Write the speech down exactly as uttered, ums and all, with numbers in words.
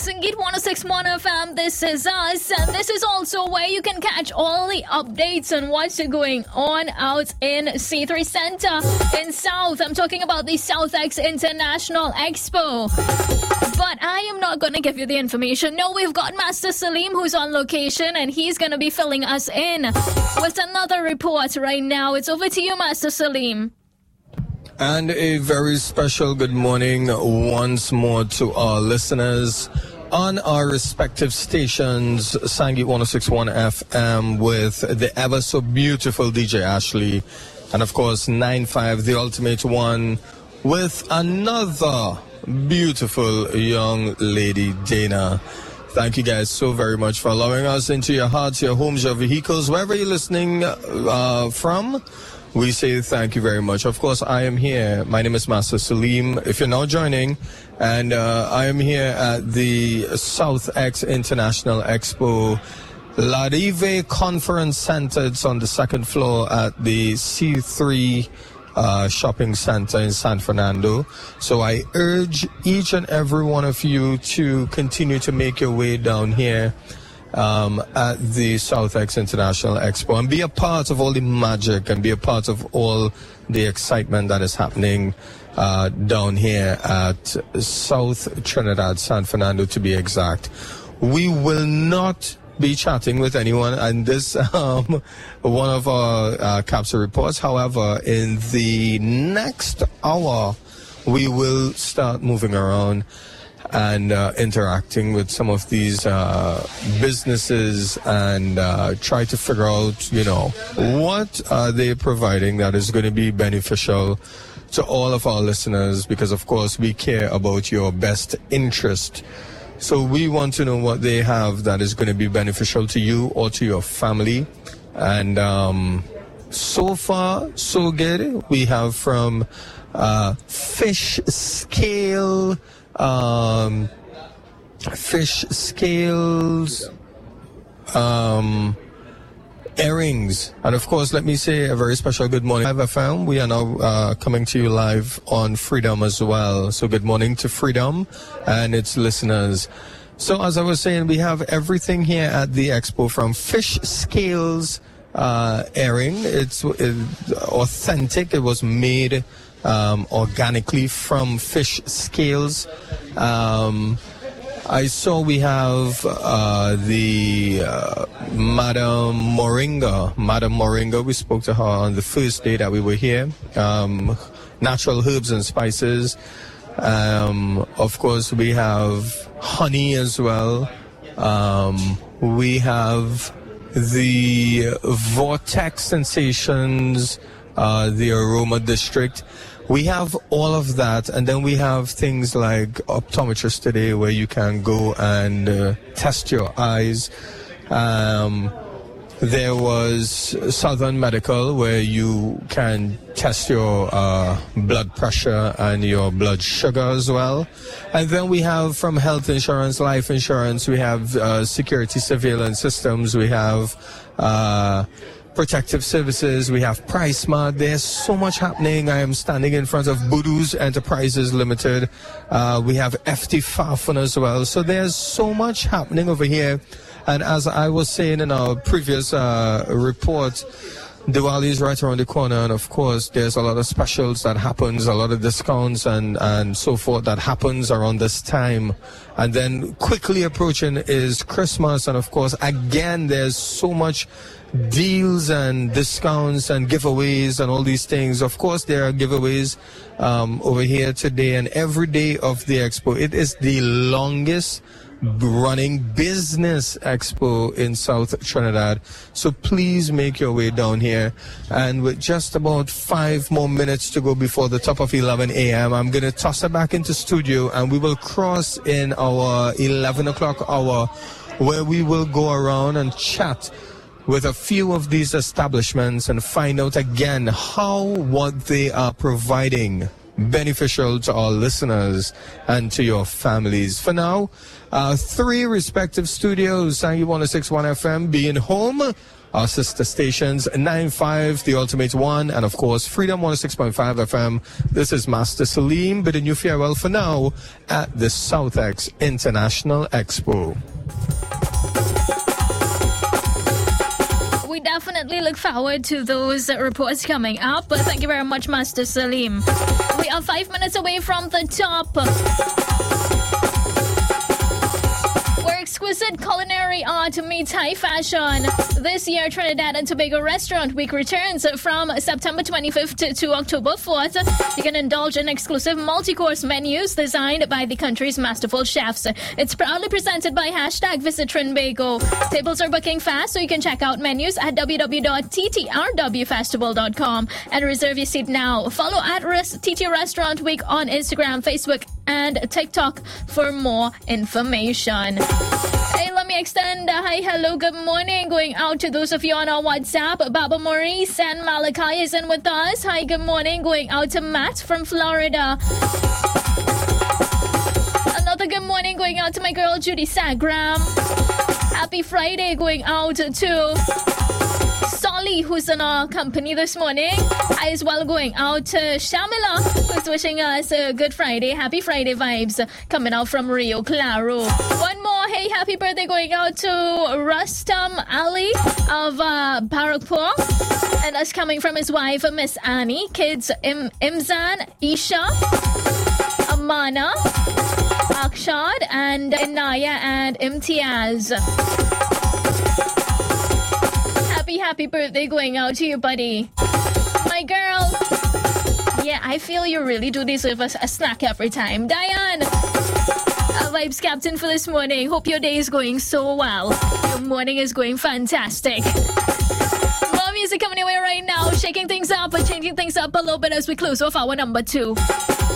Sangeet one oh six point one F M, this is us, and this is also where you can catch all the updates on what's going on out in C three Center in South. I'm talking about the SouthX International Expo. But I am not going to give you the information. No, we've got Master Salim who's on location, and he's going to be filling us in with another report right now. It's over to you, Master Salim. And a very special good morning once more to our listeners on our respective stations. Sangeet one oh six point one F M with the ever so beautiful D J Ashley, and of course nine five the ultimate one with another beautiful young lady, Dana. Thank you guys so very much for allowing us into your hearts, your homes, your vehicles, wherever you're listening uh, from. We say thank you very much. Of course, I am here. My name is Master Salim, if you're now joining, and uh, I am here at the SouthX International Expo Larive Conference Center. It's on the second floor at the C three uh, Shopping Center in San Fernando. So I urge each and every one of you to continue to make your way down here Um, at the SouthX International Expo and be a part of all the magic and be a part of all the excitement that is happening uh, down here at South Trinidad, San Fernando to be exact. We will not be chatting with anyone and this um, one of our uh, capsule reports. However, in the next hour we will start moving around and uh, interacting with some of these uh, businesses and uh, try to figure out, you know, what are they providing that is going to be beneficial to all of our listeners, because of course we care about your best interest. So we want to know what they have that is going to be beneficial to you or to your family. And um, so far, so good. We have from uh, fish scale... Um, fish scales, um, earrings, and of course, let me say a very special good morning. I've found we are now uh, coming to you live on Freedom as well. So good morning to Freedom and its listeners. So as I was saying, we have everything here at the expo from fish scales uh, earring. It's uh, authentic. It was made Um, organically from fish scales. Um, I saw we have uh, the uh, Madame Moringa. Madame Moringa, we spoke to her on the first day that we were here. Um, natural herbs and spices. Um, of course, we have honey as well. Um, we have the Vortex Sensations, uh, the Aroma District. We have all of that, and then we have things like optometrists today where you can go and uh, test your eyes. Um, there was Southern Medical where you can test your uh, blood pressure and your blood sugar as well. And then we have from health insurance, life insurance, we have uh, security surveillance systems, we have Uh, protective services, we have PriceSmart. There's so much happening. I am standing in front of Budu's Enterprises Limited. Uh, we have F T Fafan as well. So there's so much happening over here. And as I was saying in our previous uh, report, Diwali is right around the corner, and of course there's a lot of specials that happens, a lot of discounts and, and so forth that happens around this time. And then quickly approaching is Christmas, and of course again there's so much deals and discounts and giveaways and all these things. Of course there are giveaways um, over here today and every day of the expo. It is the longest running business expo in South Trinidad, so please make your way down here. And with just about five more minutes to go before the top of eleven a m, I'm going to toss it back into studio and we will cross in our eleven o'clock hour where we will go around and chat with a few of these establishments and find out again how what they are providing beneficial to our listeners and to your families. For now, uh, three respective studios, Sangeet one oh six point one F M being home our sister stations, nine five, The Ultimate One, and of course, Freedom one oh six point five F M. This is Master Salim bidding you farewell for now at the Southex International Expo. We definitely look forward to those uh, reports coming up. But thank you very much, Master Salim. We are five minutes away from the top. Where exquisite culinary art meets high fashion. This year, Trinidad and Tobago Restaurant Week returns from September twenty-fifth to October fourth. You can indulge in exclusive multi-course menus designed by the country's masterful chefs. It's proudly presented by hashtag Visit Trinbago. Tables are booking fast, so you can check out menus at w w w dot t t r w festival dot com and reserve your seat now. Follow at T T Restaurant Week on Instagram, Facebook, and TikTok for more information. Hey, let me extend a hi, hello, good morning going out to those of you on our WhatsApp. Baba Maurice and Malachi is in with us. Hi, good morning going out to Matt from Florida. Another good morning going out to my girl Judy Sagram. Happy Friday going out to Solly, who's in our company this morning. Hi as well going out to Shamila, who's wishing us a good Friday. Happy Friday vibes coming out from Rio Claro. One more, hey, happy birthday going out to Rustam Ali of uh, Barakpur. And that's coming from his wife, Miss Annie. Kids, Im- Imzan, Isha, Amana, Akshad, and Inaya and Imtiaz. Happy, happy birthday going out to you, buddy. My girl. Yeah, I feel you really do deserve a, a snack every time. Diane, a Vibes Captain for this morning. Hope your day is going so well. Your morning is going fantastic. More music coming your way right now. Shaking things up and changing things up a little bit as we close off our number two.